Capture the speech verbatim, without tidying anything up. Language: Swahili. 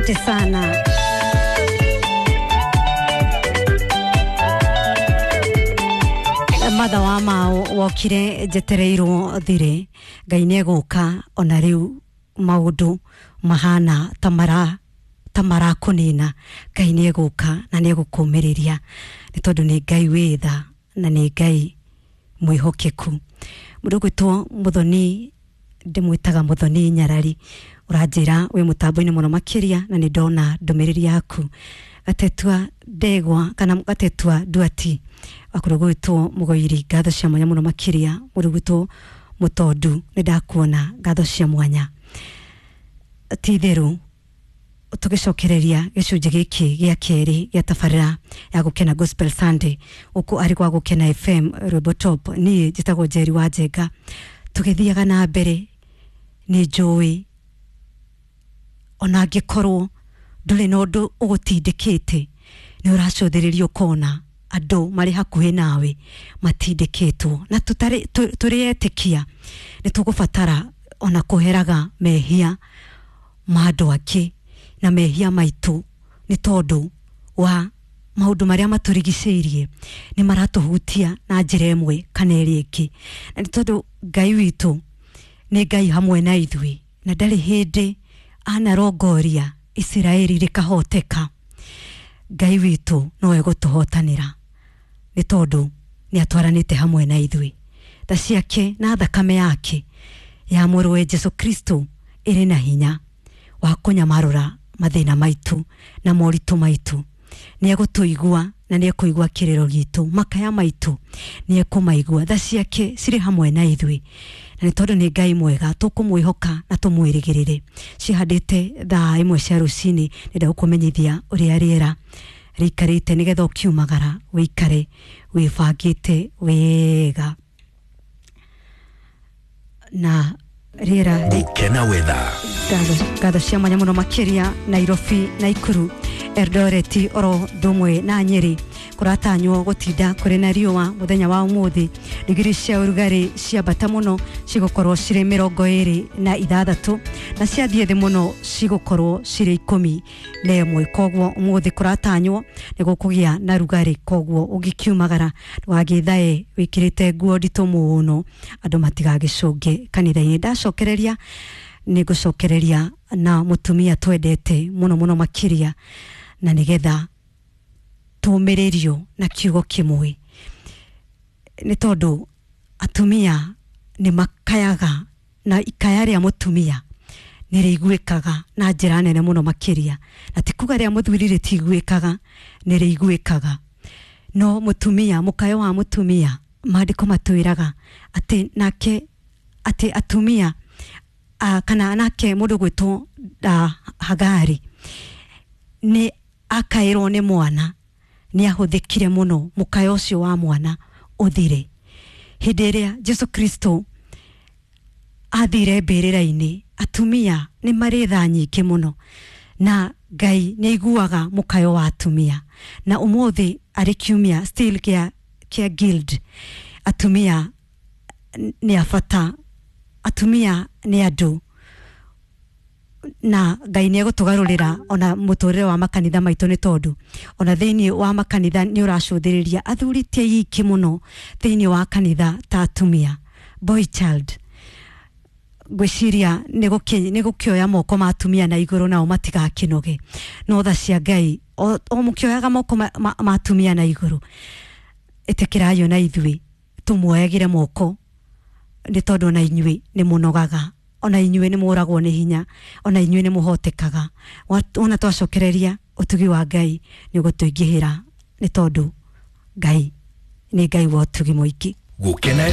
Asante sana. Matha wa mao wokire jetereirwo thire Ngai neguka ona riu maundu mahana tamara tamara kunina Ngai neguka na negukumiriria ni tondu ni Ngai witha na ni Ngai mwihokeku. Mundu gwitwo Muthoni, ndimwitaga Muthoni Nyarari, uranjira we mutambo-ini muno makiria na ni ndona ndumiriri yaku. Gatetwa Ndegwa kana gatetwa Duati akurugwitwo Mugoiri, ngatho cia mwanya muno makiria. Murugwitwo Mutondu, nidakuona, ngatho cia mwanya. Titheru tugicokereria gicunje giki gia keri ya tafarira ya gukena Gospel Sunday uku ari kwa gukena F M Rwimbo Top. Ni jitagwo Njeri wa Njenga, tugithiaga na mbere. Ni njui ona angikorwo nduri no ndu ugutindikite, ni uracothiririo kona andu mari hakuhi nawe matindikitwo na tutari turietikia ni tugubatara ona kuheraga mehia maandu aki na mehia maitu ni tondu wa maundu maria maturigiceirie ni maratuhutia na njira imwe kana iri ingi. Na ni tondu Ngai witu ni Ngai hamwe na ithui na ndari hindi anarongoria Israeli rikahoteka. Ngai witu no egutuhotanira ni tondu ni atwaranite hamwe na ithui. Tha ciake na thakame yake ya murwe Jesu Kristo iri na hinya wa kunyamarura mathina maitu na moritu maitu. Ni egutuigua na ni ekuigua kiriro gitu, makaya maitu ni ekumaigua. Tha ciake ciri hamwe na ithui na ni tondu ni Ngai mwega, tukumwihoka na tumwirigirire. Cihandite thaa imwe cia rucini nenda gukumenyithia uria riera rikarite nigetha ukiumagara wikare wibangite wega. Na riera gukena wetha ngatho cia mwanya muno makiria. Nairobi, Naikuru, Eldoret, oro ndumwe na Nyeri kuratanywo gutinda kuri na riua muthenya wa umuthi. Digiri cia urugari cia bata muno cigukorwo cire mirongo iri na ithathatu na cia thiethi muno cigukorwo cire ikumi na imwe. Kogwo umuthi kuratanywo ni gukugia na rugari, kogwo ugikiumagara wagithae wikirite nguo nditu muno andu matigagicunge kanitha-ini. Ndacokereria ni gucokereria na mutumia twendete muno muno makiria na nigetha tumiririo na kiugo kimwe. Ni tondu atumia ni makayaga na ikaya ria mutumia ni riiguikaga na njira nene muno makiria, na tikuga ria muthurire tiguikaga ni riiguikaga. No mutumia, mukayo wa mutumia, maandiko matwiraga ati nake ati atumia uh, kana nake mundu gwitwo uh, Hagari ni akairwo ni mwana ni ahuthikire muno mukayo ucio wa mwana uthire. Hindi iria Jesu Kristo athire mbirira-ini, atumia ni mari tha nyingi muno na Ngai ni iguaga mukayo wa atumia. Na umuthi ari kiumia still kia kia guild, atumia ni afata, atumia ni andu na Ngai ni egutugarurira ona muturire wa makanitha maitu. Ni tondu ona thiini wa makanitha ni uracuthiriria athuritie yiki muno thiini wa kanitha ta atumia. Boy child gwiciria ni guki ni gukioya moko ma atumia na iguru na matigakinoge. No tha cia Ngai o, o mukioyaga moko ma, ma, ma atumia na iguru, itikirayo na ithui tumuoyagire moko ni tondu na inyui ni munogaga, ona inyui ni muragwo ni hinya, ona inyui ni muhotekaga. Ona twacokereria utugi wa Ngai ni gutuingihira ni tondu Ngai ni Ngai wa utugi muingi. Gukena